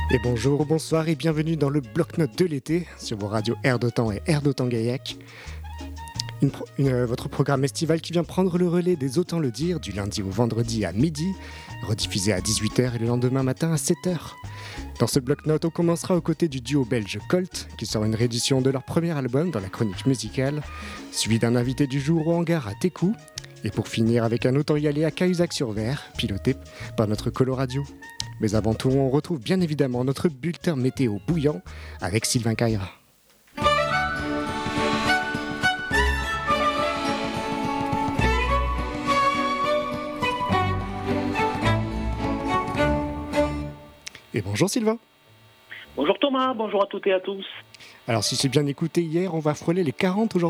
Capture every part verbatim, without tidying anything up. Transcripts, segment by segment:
Et bonjour, bonsoir et bienvenue dans le bloc-notes de l'été sur vos radios Air d'Otan et Air d'Otan-Gaillac. Une pro- une, euh, votre programme estival qui vient prendre le relais des Autant le dire du lundi au vendredi à midi, rediffusé à dix-huit heures et le lendemain matin à sept heures. Dans ce bloc-notes, on commencera aux côtés du duo belge Colt, qui sort une réédition de leur premier album dans la chronique musicale, suivi d'un invité du jour au hangar à Técou, et pour finir avec un Autant y aller à Cahuzac-sur-Ver, piloté par notre Coloradio. Mais avant tout, on retrouve bien évidemment notre bulletin météo bouillant avec Sylvain Caïra. Et bonjour Sylvain. Bonjour Thomas, bonjour à toutes et à tous. Alors si j'ai bien écouté hier, on va frôler les quarante aujourd'hui ?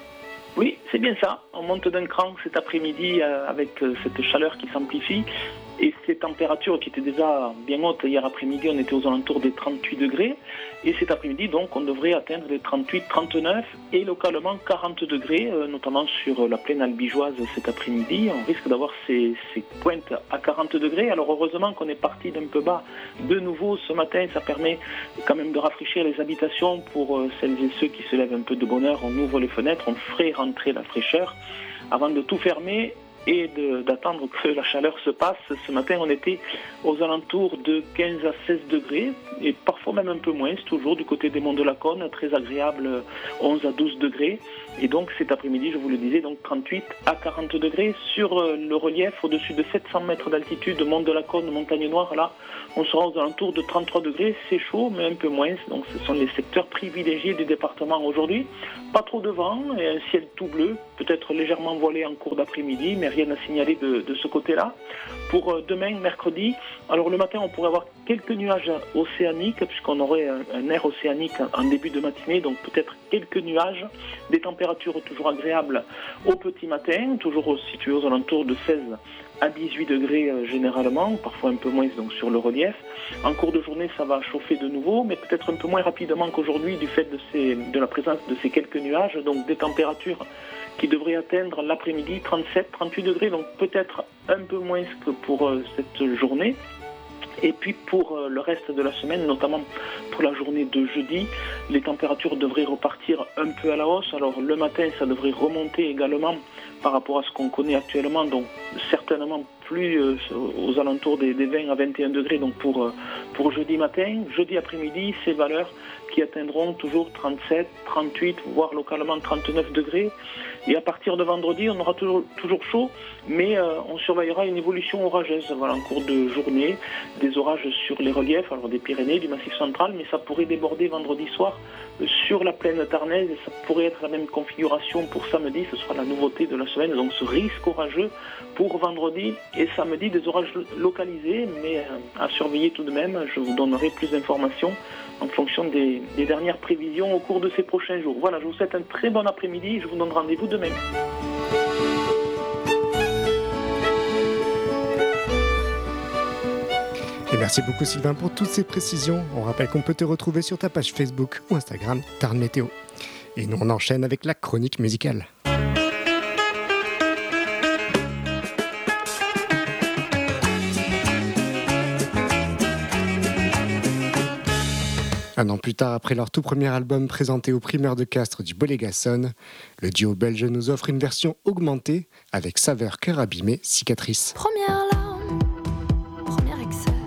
Oui, c'est bien ça. On monte d'un cran cet après-midi euh, avec euh, cette chaleur qui s'amplifie et ces températures qui étaient déjà bien hautes. Hier après-midi, on était aux alentours des trente-huit degrés et cet après-midi, donc, on devrait atteindre les trente-huit trente-neuf et localement quarante degrés, euh, notamment sur la plaine albigeoise cet après-midi. On risque d'avoir ces, ces pointes à quarante degrés. Alors heureusement qu'on est parti d'un peu bas de nouveau ce matin. Ça permet quand même de rafraîchir les habitations pour euh, celles et ceux qui se lèvent un peu de bonne heure. On ouvre les fenêtres, on ferait rentrer la fraîcheur avant de tout fermer et de, d'attendre que la chaleur se passe. Ce matin, on était aux alentours de quinze à seize degrés et parfois même un peu moins, c'est toujours du côté des monts de la Cône, très agréable, onze à douze degrés. Et donc cet après-midi, je vous le disais, donc trente-huit à quarante degrés sur le relief au-dessus de sept cents mètres d'altitude, mont de la Cône, montagne noire. Là, on sera aux alentours de trente-trois degrés, c'est chaud, mais un peu moins. Donc ce sont les secteurs privilégiés du département aujourd'hui. Pas trop de vent et un ciel tout bleu, peut-être légèrement voilé en cours d'après-midi, mais rien à signaler de, de ce côté-là. Pour demain, mercredi, alors le matin, on pourrait avoir quelques nuages océaniques, puisqu'on aurait un, un air océanique en début de matinée, donc peut-être quelques nuages, des températures toujours agréables au petit matin, toujours situées aux alentours de seize à dix-huit degrés euh, généralement, parfois un peu moins donc sur le relief. En cours de journée, ça va chauffer de nouveau, mais peut-être un peu moins rapidement qu'aujourd'hui du fait de, ces, de la présence de ces quelques nuages, donc des températures qui devraient atteindre l'après-midi trente-sept à trente-huit degrés, donc peut-être un peu moins que pour euh, cette journée. Et puis pour euh, le reste de la semaine, notamment pour la journée de jeudi, les températures devraient repartir un peu à la hausse. Alors le matin, ça devrait remonter également par rapport à ce qu'on connaît actuellement, donc certainement plus euh, aux alentours des, des vingt à vingt et un degrés. Donc pour, euh, pour jeudi matin, jeudi après-midi, ces valeurs qui atteindront toujours trente-sept, trente-huit, voire localement trente-neuf degrés. Et à partir de vendredi, on aura toujours, toujours chaud, mais euh, on surveillera une évolution orageuse. Voilà, en cours de journée, des orages sur les reliefs, alors des Pyrénées, du Massif central, mais ça pourrait déborder vendredi soir euh, sur la plaine tarnaise, et ça pourrait être la même configuration pour samedi. Ce sera la nouveauté de la semaine, donc ce risque orageux pour vendredi et samedi, des orages localisés, mais euh, à surveiller tout de même. Je vous donnerai plus d'informations en fonction des, des dernières prévisions au cours de ces prochains jours. Voilà, je vous souhaite un très bon après-midi et je vous donne rendez-vous demain. Et merci beaucoup Sylvain pour toutes ces précisions. On rappelle qu'on peut te retrouver sur ta page Facebook ou Instagram Tarn Météo. Et nous on enchaîne avec la chronique musicale. Un an plus tard, après leur tout premier album présenté aux primeurs de Castres du Bolégason, le duo belge nous offre une version augmentée avec saveur cœur abîmé, cicatrice. Première